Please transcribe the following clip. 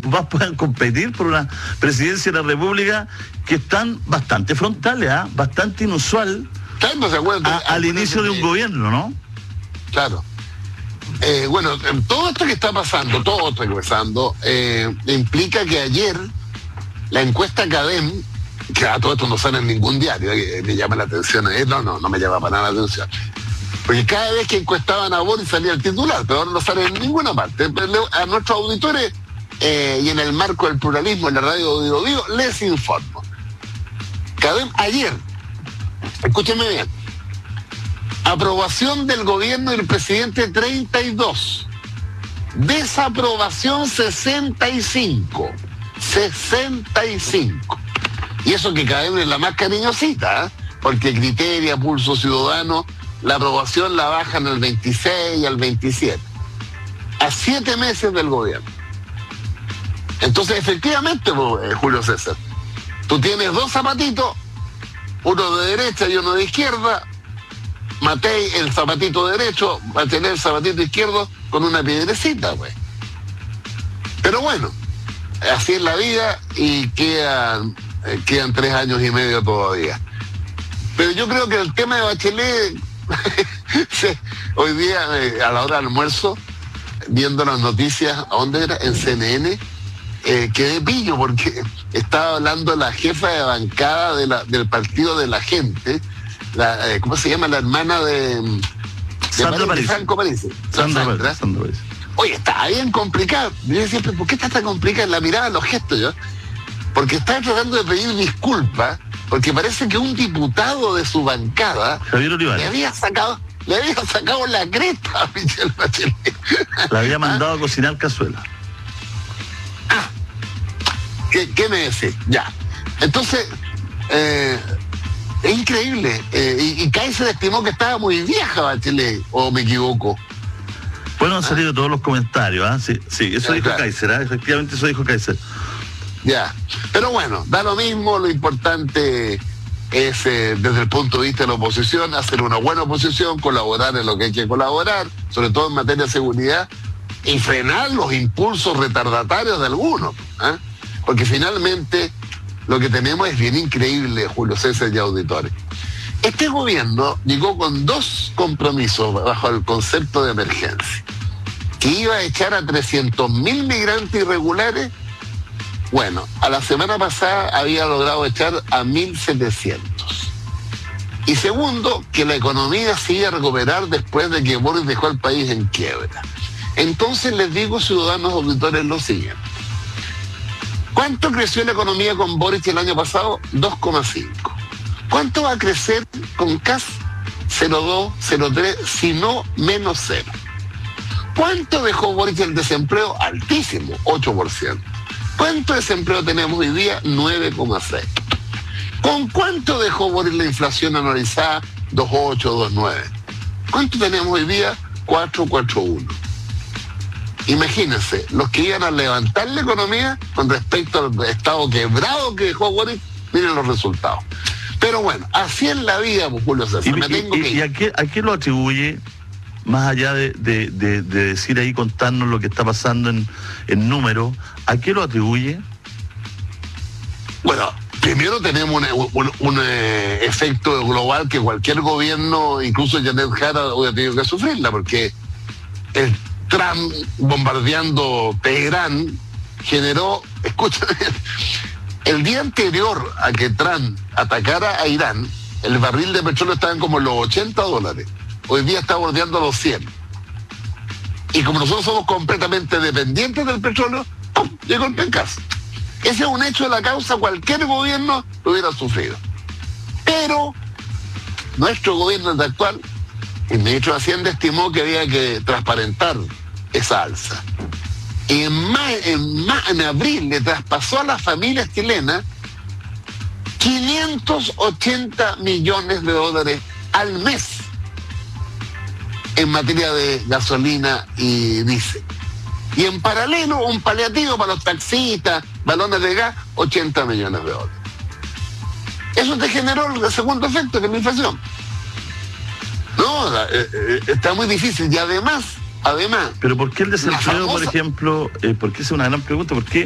papás puedan competir por una presidencia de la República, que están bastante frontales, bastante inusual al inicio de un gobierno, ¿no? Claro. Bueno, todo esto que está pasando, implica que ayer la encuesta CADEM, que a todo esto no sale en ningún diario, me llama la atención, no me llama para nada la atención. Porque cada vez que encuestaban a Boric salía el titular, pero ahora no sale en ninguna parte. A nuestros auditores, y en el marco del pluralismo en la radio Digo, les informo. CADEM ayer, escúchenme bien, aprobación del gobierno del presidente 32, desaprobación 65. Y eso que CADEM es la más cariñosita, porque Criteria, Pulso Ciudadano, la aprobación la bajan al 26 y al 27, a 7 meses del gobierno. Entonces, efectivamente, Julio César, tú tienes 2 zapatitos, uno de derecha y uno de izquierda, Matei el zapatito derecho, Bachelet el zapatito izquierdo, con una piedrecita, pues. Pero bueno, así es la vida y quedan 3 años y medio todavía. Pero yo creo que el tema de Bachelet, hoy día a la hora del almuerzo, viendo las noticias, ¿a dónde era? En CNN, quedé pillo porque estaba hablando la jefa de bancada del partido de la gente, ¿cómo se llama? La hermana de Franco Parisi. Sandra. Oye, está bien complicado. Yo siempre, ¿por qué está tan complicada en la mirada, los gestos? Yo? Porque está tratando de pedir disculpas, porque parece que un diputado de su bancada le había sacado la cresta a Michelle Bachelet. La había mandado a cocinar cazuela. ¿Qué me decís? Ya. Entonces, es increíble. Y Kaiser estimó que estaba muy vieja Bachelet, o me equivoco. Bueno, han salido todos los comentarios, Sí, eso dijo Kaiser, efectivamente eso dijo Kaiser. Ya, pero bueno, da lo mismo, lo importante es, desde el punto de vista de la oposición, hacer una buena oposición, colaborar en lo que hay que colaborar, sobre todo en materia de seguridad, y frenar los impulsos retardatarios de algunos, porque finalmente lo que tenemos es bien increíble, Julio César y auditores. Este gobierno llegó con 2 compromisos bajo el concepto de emergencia, que iba a echar a 300.000 migrantes irregulares. Bueno, a la semana pasada había logrado echar a 1.700. Y segundo, que la economía se iba a recuperar después de que Boris dejó el país en quiebra. Entonces les digo, ciudadanos auditores, lo siguiente. ¿Cuánto creció la economía con Boris el año pasado? 2,5. ¿Cuánto va a crecer con CAS? 0,2, 0,3, si no menos 0. ¿Cuánto dejó Boris el desempleo? Altísimo, 8%. ¿Cuánto desempleo tenemos hoy día? 9,6. ¿Con cuánto dejó Boris la inflación anualizada? 2,8, 2,9. ¿Cuánto tenemos hoy día? 4,1. Imagínense, los que iban a levantar la economía con respecto al estado quebrado que dejó Boris, miren los resultados. Pero bueno, así es la vida, Julio César. ¿Y a qué lo atribuye, más allá de decir ahí, contarnos lo que está pasando en números, a qué lo atribuye? Bueno, primero tenemos un efecto global que cualquier gobierno, incluso Janet Jara, hubiera tenido que sufrirla, porque el Trump bombardeando Teherán generó, escúchame, el día anterior a que Trump atacara a Irán, el barril de petróleo estaba en como los $80. Hoy día está bordeando los 100. Y como nosotros somos completamente dependientes del petróleo, ¡pum!, llegó el pencazo. Ese es un hecho de la causa, cualquier gobierno lo hubiera sufrido. Pero nuestro gobierno actual, el ministro de Hacienda estimó que había que transparentar esa alza. Y en abril le traspasó a las familias chilenas $580 millones al mes en materia de gasolina y diésel. Y en paralelo, un paliativo para los taxistas, balones de gas, $80 millones. Eso te generó el segundo efecto, que es la inflación. No, está muy difícil. Y además... Pero ¿por qué el desempleo, por ejemplo, porque es una gran pregunta, ¿por qué